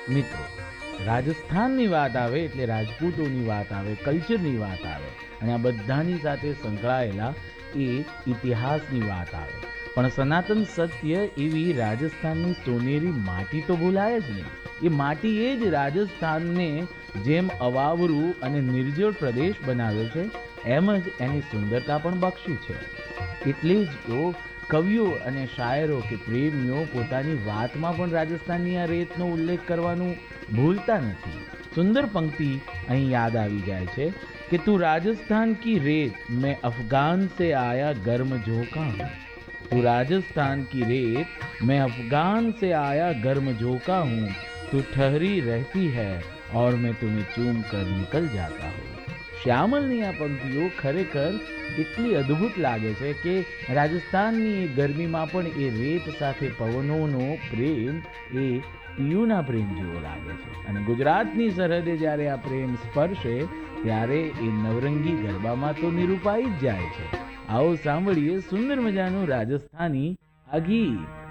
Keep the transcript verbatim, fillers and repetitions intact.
મિત્રો, રાજસ્થાનની વાત આવે એટલે રાજપૂતોની વાત આવે, કલ્ચરની વાત આવે અને આ બધાની સાથે સંકળાયેલા એ ઇતિહાસની વાત આવે. પણ સનાતન સત્ય એવી રાજસ્થાનની સોનેરી માટી તો ભૂલાય જ નહીં. એ માટી એ જ રાજસ્થાનને જેમ અવાવરું અને નિર્જળ પ્રદેશ બનાવ્યો છે, એમ જ એની સુંદરતા પણ બક્ષી છે. એટલે જ તો કવિઓ અને શાયરો કે પ્રેમીઓ પોતાની વાતમાં પણ રાજસ્થાનની આ રેતનો ઉલ્લેખ કરવાનું ભૂલતા નથી. સુંદર પંક્તિ અહીં યાદ આવી જાય છે કે તું રાજસ્થાન કી રેત મેં અફगान से आया गर्म झोंका हूँ. તું રાજસ્થાન की रेत मैं अफगान से आया गर्म झोंका हूँ. તું ठहरी रहती है और मैं तुम्हें चूम कर निकल जाता हूँ. શ્યામલની આ પંક્તિઓ ખરેખર એટલી અદ્ભુત લાગે છે કે રાજસ્થાનની એ ગરમીમાં પણ એ રેત સાથે પવનોનો પ્રેમ એ પિયુના પ્રેમ જેવો લાગે છે. અને ગુજરાતની સરહદે જ્યારે આ પ્રેમ સ્પર્શે ત્યારે એ નવરંગી ગરબામાં તો નિરૂપાઈ જ જાય છે. આવો સાંભળીએ સુંદર મજાનું રાજસ્થાની આ ગીત.